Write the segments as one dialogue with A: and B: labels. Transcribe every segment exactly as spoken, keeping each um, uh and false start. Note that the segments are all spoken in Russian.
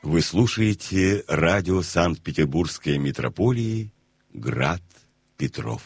A: Вы слушаете радио Санкт-Петербургской митрополии «Град Петров».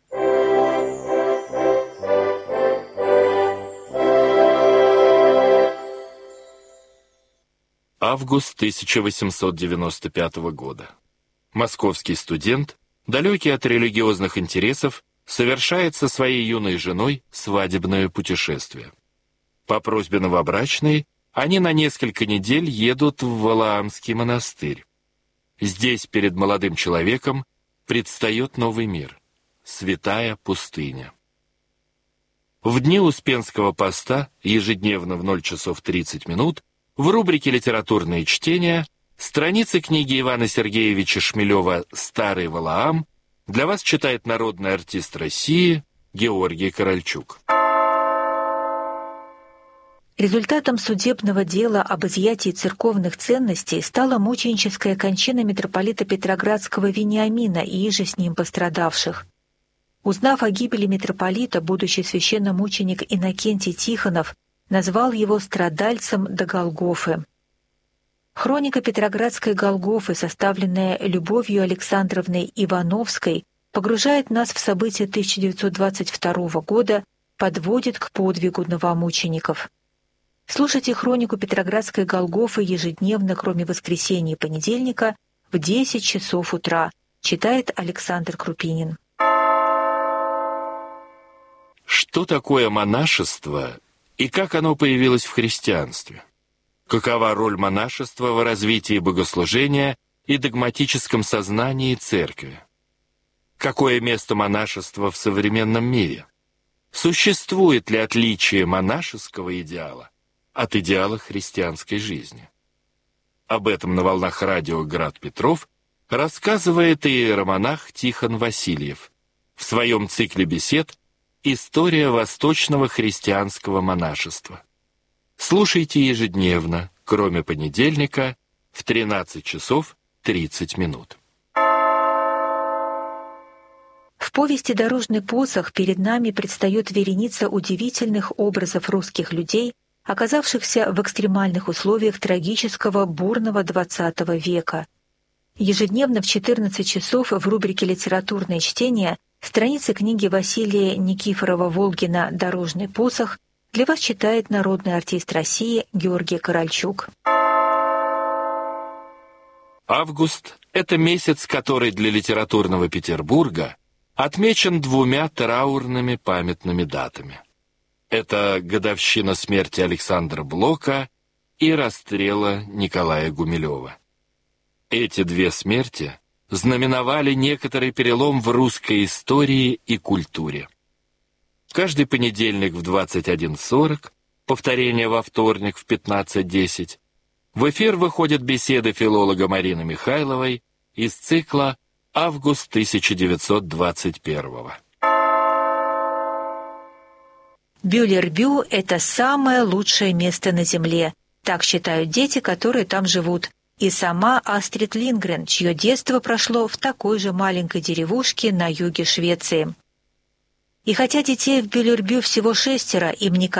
B: Август тысяча восемьсот девяносто пятого года. Московский студент, далекий от религиозных интересов, совершает со своей юной женой свадебное путешествие. По просьбе новобрачной они на несколько недель едут в Валаамский монастырь. Здесь перед молодым человеком предстает новый мир — святая пустыня. В дни Успенского поста, ежедневно в ноль часов тридцать минут, в рубрике «Литературные чтения» страницы книги Ивана Сергеевича Шмелева «Старый Валаам» для вас читает народный артист России Георгий Корольчук.
C: Результатом судебного дела об изъятии церковных ценностей стала мученическая кончина митрополита Петроградского Вениамина и иже с ним пострадавших. Узнав о гибели митрополита, будущий священномученик Иннокентий Тихонов назвал его страдальцем до Голгофы. Хроника Петроградской Голгофы, составленная Любовью Александровной Ивановской, погружает нас в события тысяча девятьсот двадцать второго года, подводит к подвигу новомучеников. Слушайте хронику Петроградской Голгофы ежедневно, кроме воскресенья и понедельника, в десять часов утра, читает Александр Крупинин.
B: Что такое монашество и как оно появилось в христианстве? Какова роль монашества в развитии богослужения и догматическом сознании церкви? Какое место монашества в современном мире? Существует ли отличие монашеского идеала от идеала христианской жизни? Об этом на волнах радио «Град Петров» рассказывает иеромонах Тихон Васильев в своем цикле бесед «История восточного христианского монашества». Слушайте ежедневно, кроме понедельника, в тринадцать часов тридцать минут.
C: В повести «Дорожный посох» перед нами предстает вереница удивительных образов русских людей, оказавшихся в экстремальных условиях трагического бурного двадцатого века. Ежедневно в четырнадцать часов в рубрике «Литературные чтения» страницы книги Василия Никифорова-Волгина «Дорожный посох» для вас читает народный артист России Георгий Корольчук.
B: Август — это месяц, который для литературного Петербурга отмечен двумя траурными памятными датами. Это годовщина смерти Александра Блока и расстрела Николая Гумилева. Эти две смерти знаменовали некоторый перелом в русской истории и культуре. Каждый понедельник в двадцать один сорок, повторение во вторник в пятнадцать десять, в эфир выходят беседы филолога Марины Михайловой из цикла «Август тысяча девятьсот двадцать первого».
C: Бюллер-Бю — это самое лучшее место на Земле. Так считают дети, которые там живут. И сама Астрид Лингрен, чье детство прошло в такой же маленькой деревушке на юге Швеции. И хотя детей в Бюллер-Бю всего шестеро, им никак